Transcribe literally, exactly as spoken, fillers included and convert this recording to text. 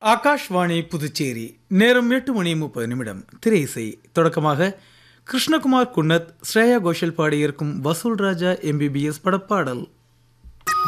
ஆகாஷ்வாணி புதுச்சேரி. நேரம் எட்டு மணி முப்பது நிமிடம். திரை இசை. தொடக்கமாக கிருஷ்ணகுமார் குன்னத், ஸ்ரேயா கோஷல் பாடியிருக்கும் வசூல் ராஜா எம்பிபிஎஸ் படப்பாடல்.